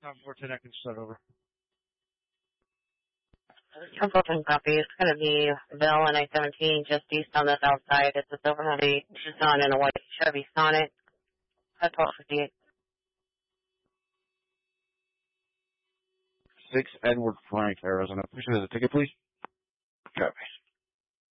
Tom 410, I can start over. Templeton copy. It's going to be Bell and I-17 just east on the south side. It's a silver heavy Tucson and a white Chevy Sonic. At 1258. 6 Edward Frank, Arizona. Push it as a ticket, please. Copy.